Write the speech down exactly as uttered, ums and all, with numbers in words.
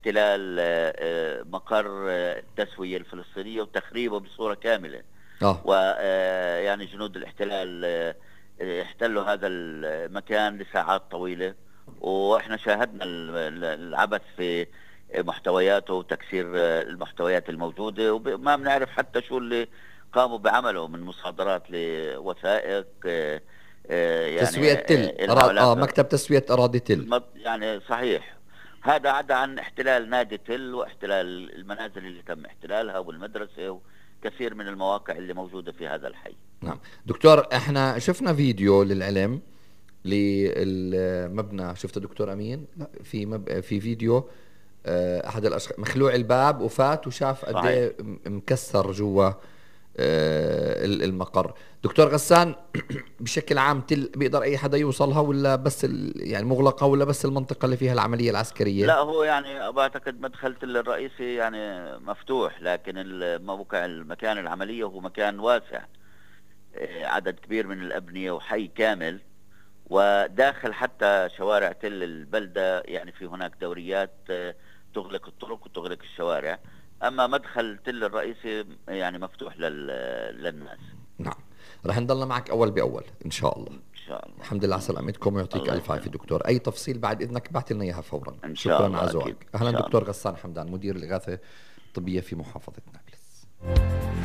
احتلال آه، مقر آه، التسوية الفلسطينية وتخريبه بصورة كاملة. اه ويعني جنود الاحتلال آه، آه، احتلوا هذا المكان لساعات طويلة، واحنا شاهدنا ال- ال- العبث في محتوياته وتكسير آه، المحتويات الموجودة، وما بنعرف حتى شو اللي قاموا بعمله من مصادرات لوثائق آه، آه، يعني تسوية تل آه، إلها أراد... اه علاقة. مكتب تسوية أراضي تل. المط- يعني صحيح. هذا عدا عن احتلال نادي تل واحتلال المنازل اللي تم احتلالها والمدرسة وكثير من المواقع اللي موجودة في هذا الحي. نعم دكتور، احنا شفنا فيديو للعلم للمبنى، شفته دكتور أمين؟ لا، في مب... في فيديو آه، أحد الأشخاص مخلوع الباب وفات وشاف قد صحيح. إيه م- مكسر جوا آه، ال- المقر. دكتور غسان، بشكل عام تل بيقدر أي حدا يوصلها ولا بس ال... يعني مغلقة، ولا بس المنطقة اللي فيها العملية العسكرية؟ لا، هو يعني بعتقد مدخل تل الرئيسي يعني مفتوح، لكن الموقع المكان العملية هو مكان واسع، آه، عدد كبير من الأبنية وحي كامل. وداخل حتى شوارع تل البلدة يعني في هناك دوريات آه، تغلق الطرق وتغلق الشوارع. أما مدخل تل الرئيسي يعني مفتوح لل... للناس. نعم. رح نضلنا معك أول بأول إن شاء الله. إن شاء الله. الحمد لله على سلامتكم، ويعطيك الله ألف عافية يسلمك. دكتور. أي تفصيل بعد إذنك بعت لنا إياها فورا. إن شاء شكرا على الله، أكيد. ذوقك. إن أهلا شاء دكتور الله. غسان حمدان، مدير الإغاثة الطبية في محافظة نابلس.